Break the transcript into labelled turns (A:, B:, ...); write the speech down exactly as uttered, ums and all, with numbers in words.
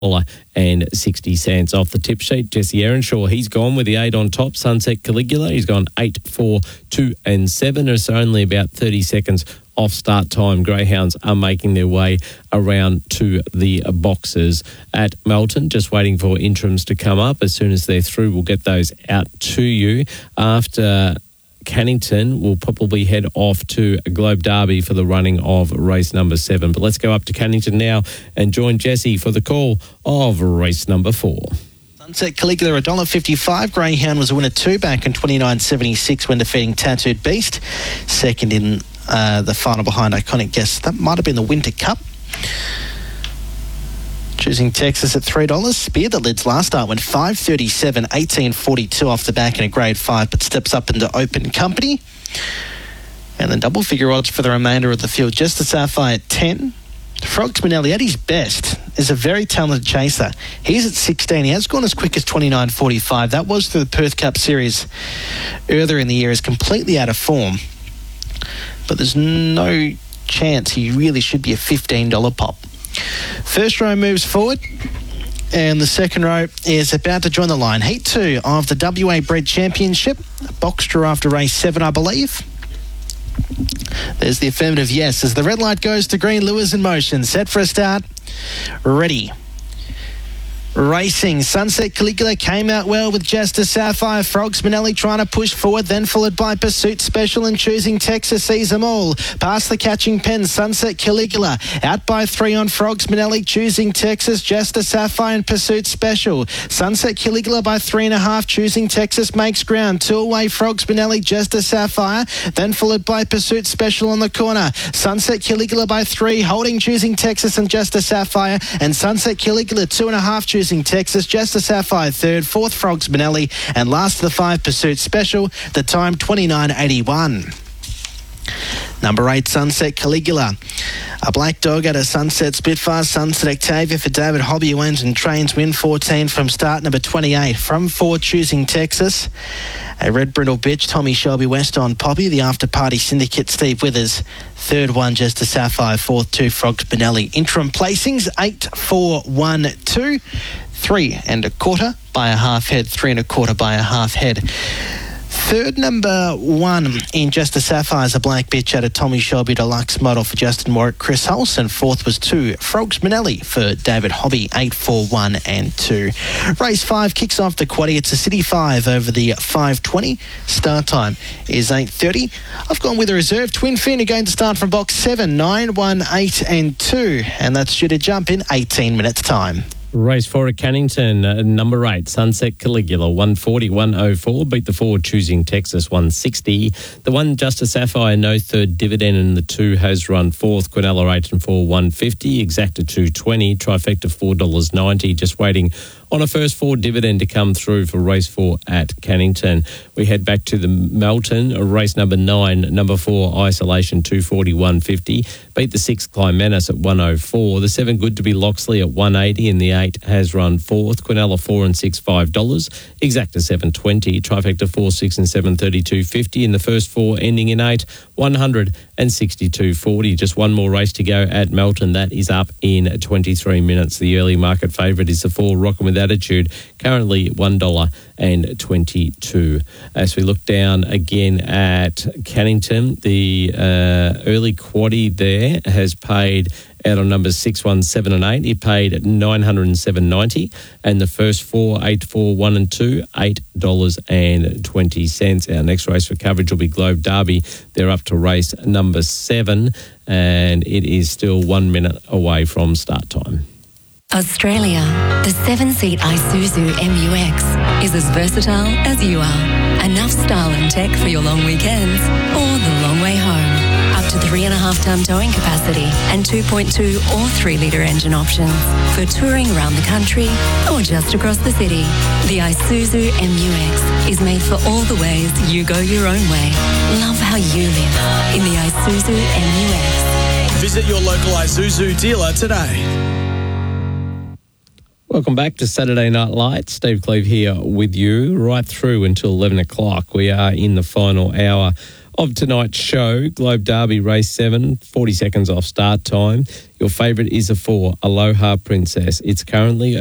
A: and sixty cents. Off the tip sheet, Jesse Earnshaw, he's gone with the eight on top. Sunset Caligula, he's gone eight, four, two and seven. It's only about thirty seconds off start time. Greyhounds are making their way around to the boxes at Melton, just waiting for interims to come up. As soon as they're through, we'll get those out to you. After Cannington will probably head off to Globe Derby for the running of race number seven. But let's go up to Cannington now and join Jesse for the call of race number four.
B: Sunset Caligula, one dollar fifty-five. Greyhound was a winner two back in twenty-nine seventy-six when defeating Tattooed Beast. Second in uh, the final behind Iconic Guest. That might have been the Winter Cup. Choosing Texas at three dollars. Spear, the leads last start, went five thirty-seven, eighteen forty-two off the back in a grade five, but steps up into open company. And then double figure odds for the remainder of the field. Just the Sapphire at ten. Frogs Manelli at his best is a very talented chaser. He's at sixteen. He has gone as quick as twenty-nine forty-five. That was through the Perth Cup Series earlier in the year. Is completely out of form. But there's no chance he really should be a fifteen dollars pop. First row moves forward, and the second row is about to join the line. Heat two of the W A Bred Championship. Box draw after race seven, I believe. There's the affirmative yes as the red light goes to green. Lures in motion, set for a start. Ready. Racing. Sunset Caligula came out well with Just a Sapphire. Frogs Manelli trying to push forward, then followed by Pursuit Special and Choosing Texas sees them all. Past the catching pen, Sunset Caligula out by three on Frogs Manelli. Choosing Texas, Just a Sapphire and Pursuit Special. Sunset Caligula by three and a half. Choosing Texas makes ground. Two away, Frogs Manelli, Just a Sapphire, then followed by Pursuit Special on the corner. Sunset Caligula by three, holding Choosing Texas and Just a Sapphire, and Sunset Caligula two and a half. Choosing Texas, Just a Sapphire third, fourth Frogs Manelli, and last of the five Pursuit Special. The time twenty-nine eighty-one. Number eight, Sunset Caligula. A black dog at a Sunset Spitfire. Sunset Octavia for David Hobby, who owns and trains win fourteen from start. Number twenty-eight, from four, Choosing Texas. A red brindle bitch, Tommy Shelby West on Poppy. The after party syndicate, Steve Withers. Third one, Just a Sapphire. Fourth, two Frogs Manelli. Interim placings, eight, four, one, two. Three and a quarter by a half head. Three and a quarter by a half head. Third, number one in Just a Sapphire is a black bitch at a Tommy Shelby Deluxe model for Justin Warwick, Chris Hulse. And fourth was two, Frogs Manelli for David Hobby, eight, four, one and two. Race five kicks off the quaddie. It's a City five over the five twenty. Start time is eight thirty. I've gone with a reserve. Twin Fin are going to start from box seven, nine, one, eight and two. And that's due to jump in eighteen minutes time.
A: Race four at Cannington, uh, number eight, Sunset Caligula, one forty, one oh four. Beat the four, Choosing Texas, one sixty. The one, Just a Sapphire, no third dividend, and the two has run fourth. Quinella, eight and four, one fifty. Exacta, two twenty. Trifecta, four dollars ninety. Just waiting on a first four dividend to come through for race four at Cannington. We head back to the Melton, race number nine, number four, Isolation, two forty, one fifty. Beat the six, Clymanus at one oh four. The seven, Good to be Loxley at one eighty, and the eight has run fourth. Quinella, four and six, five dollars. Exacta, seven twenty. Trifecta, four, six and seven, thirty-two fifty. In the first four, ending in eight, one hundred sixty-two forty. Just one more race to go at Melton. That is up in twenty-three minutes. The early market favourite is the four, Rockin' With Attitude, currently one dollar twenty-two. As we look down again at Cannington, the uh, early quaddie there has paid out on numbers six, one, seven and eight. He paid at nine hundred seven ninety, and the first four, eight, four, one and two, eight dollars twenty. Our next race for coverage will be Globe Derby. They're up to race number seven, and it is still one minute away from start time.
C: Australia, the seven-seat Isuzu M U X is as versatile as you are. Enough style and tech for your long weekends or the long way home. Up to three and a half ton towing capacity and two point two or three litre engine options for touring around the country or just across the city. The Isuzu M U X is made for all the ways you go your own way. Love how you live in the Isuzu M U X.
D: Visit your local Isuzu dealer today.
A: Welcome back to Saturday Night Lights. Steve Cleve here with you right through until eleven o'clock. We are in the final hour of tonight's show. Globe Derby race seven, forty seconds off start time. Your favourite is a four, Aloha Princess. It's currently